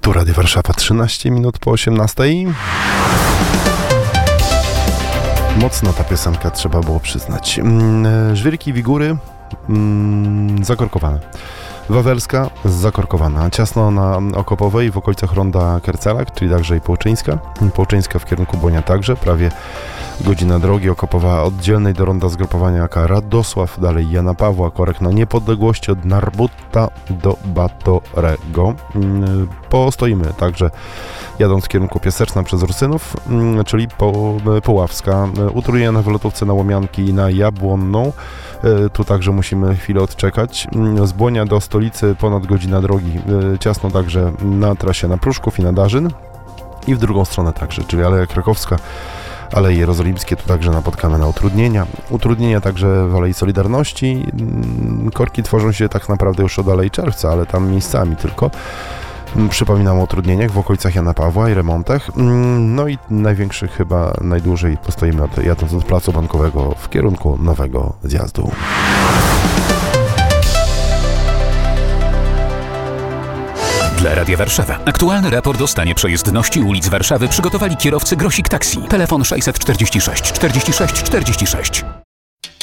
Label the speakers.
Speaker 1: Tu Radio Warszawa, 13 minut po 18. Mocna ta piosenka, trzeba było przyznać. Żwirki Wigury zakorkowane. Wawelska zakorkowana. Ciasno na Okopowej w okolicach ronda Kercelak, czyli także i Połczyńska. Połczyńska w kierunku Bonia także, prawie godzina drogi. Okopowa oddzielnej do ronda zgrupowania AK Radosław, dalej Jana Pawła, korek na Niepodległości od Narbutta do Batorego. Postoimy także jadąc w kierunku Piaseczna przez Rusynów, czyli Poławska. Utrudnienia na wylotówce na Łomianki i na Jabłonną. Tu także musimy chwilę odczekać. Z Błonia do stolicy ponad godzina drogi. Ciasno także na trasie na Pruszków i na Darzyn. I w drugą stronę także, czyli Aleja Krakowska, Aleje Jerozolimskie, tu także napotkamy na utrudnienia. Utrudnienia także w Alei Solidarności. Korki tworzą się tak naprawdę już od Alei Czerwca, ale tam miejscami tylko. Przypominam o utrudnieniach w okolicach Jana Pawła i remontach. No i największych, chyba najdłużej postoimy jadąc od Placu Bankowego w kierunku nowego zjazdu.
Speaker 2: Dla Radia Warszawa aktualny raport o stanie przejezdności ulic Warszawy przygotowali kierowcy Grosik Taxi. Telefon 646 46 46.